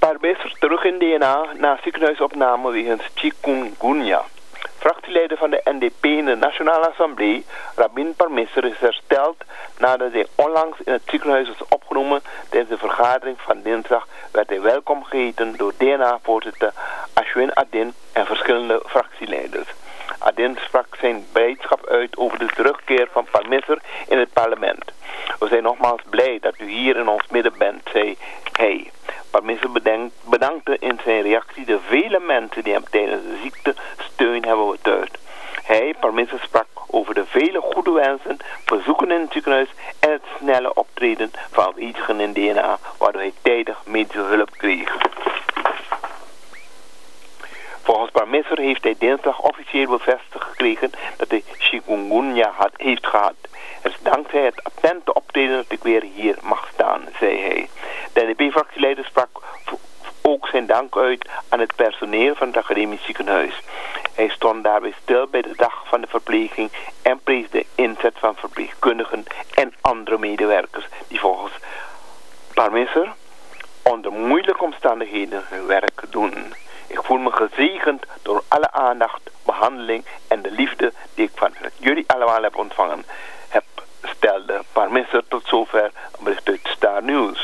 Parmeser terug in DNA na ziekenhuisopname wegens chikungunya. Fractieleider van de NDP in de Nationale Assemblée, Rabin Parmeser, is hersteld nadat hij onlangs in het ziekenhuis was opgenomen. Tijdens de vergadering van dinsdag werd hij welkom geheten door DNA-voorzitter Ashwin Adin en verschillende fractieleiders. Adin sprak zijn blijdschap uit over de terugkeer van Parmeser in het parlement. We zijn nogmaals blij dat u hier in ons midden bent, zei hij. Parmeser bedankte in zijn reactie de vele mensen die hem tijdens de ziekte steun hebben betuigd. Hij, Parmeser, sprak over de vele goede wensen, verzoeken in het ziekenhuis en het snelle optreden van aanwezigen in DNA, waardoor hij tijdig medische hulp kreeg. Volgens Parmeser heeft hij dinsdag officieel bevestigd gekregen dat hij chikungunya heeft gehad. Het is dankzij het attente optreden dat ik weer hier mag staan, zei hij. De NDP-fractieleider sprak ook zijn dank uit aan het personeel van het academisch ziekenhuis. Hij stond daarbij stil bij de dag van de verpleging en prees de inzet van verpleegkundigen en andere medewerkers die volgens Parmeser onder moeilijke omstandigheden hun werk doen. Ik voel me gezegend door alle aandacht, behandeling en de liefde die ik van jullie allemaal heb ontvangen. Stelde Parmeser tot zover een bericht uit Star News.